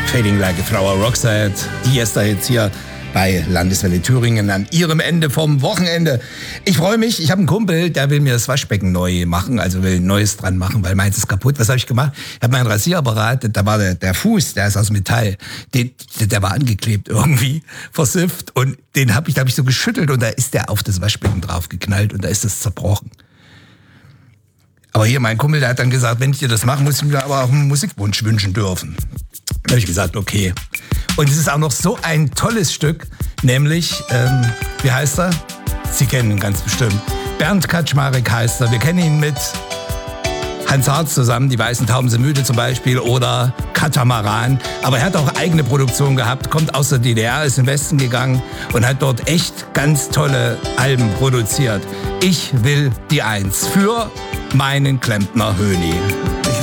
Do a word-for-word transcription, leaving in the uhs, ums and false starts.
Fading Like a Flower, Roxette, die ist da jetzt hier bei Landeswelle Thüringen an ihrem Ende vom Wochenende. Ich freue mich, ich habe einen Kumpel, der will mir das Waschbecken neu machen, also will ein neues dran machen, weil meins ist kaputt. Was habe ich gemacht? Ich habe meinen Rasierapparat, da war der, der Fuß, der ist aus Metall, den, der war angeklebt irgendwie, versifft, und den habe ich, da habe ich so geschüttelt und da ist der auf das Waschbecken drauf geknallt und da ist das zerbrochen. Aber hier, mein Kumpel, der hat dann gesagt, wenn ich dir das mache, muss ich mir aber auch einen Musikwunsch wünschen dürfen. Da habe ich gesagt, okay. Und es ist auch noch so ein tolles Stück, nämlich, ähm, wie heißt er? Sie kennen ihn ganz bestimmt. Bernd Kaczmarek heißt er. Wir kennen ihn mit Hans Harz zusammen, Die Weißen Tauben sind müde zum Beispiel, oder Katamaran. Aber er hat auch eigene Produktion gehabt, kommt aus der D D R, ist in den Westen gegangen und hat dort echt ganz tolle Alben produziert. Ich will die Eins für meinen Klempner Höni.